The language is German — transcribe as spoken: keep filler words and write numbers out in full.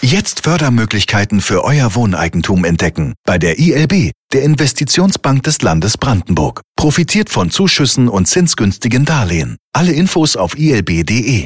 Jetzt Fördermöglichkeiten für euer Wohneigentum entdecken. Bei der I L B, der Investitionsbank des Landes Brandenburg. Profitiert von Zuschüssen und zinsgünstigen Darlehen. Alle Infos auf I L B punkt de.